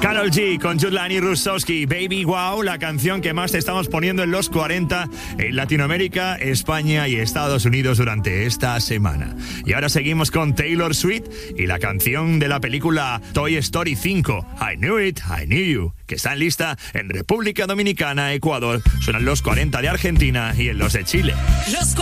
Karol G con Jutlani Rusowski, Baby Wow, la canción que más te estamos poniendo en los 40 en Latinoamérica, España y Estados Unidos durante esta semana. Y ahora seguimos con Taylor Swift y la canción de la película Toy Story 5, I Knew It, I Knew You, que está en lista en República Dominicana, Ecuador, suenan los 40 de Argentina y en los de Chile.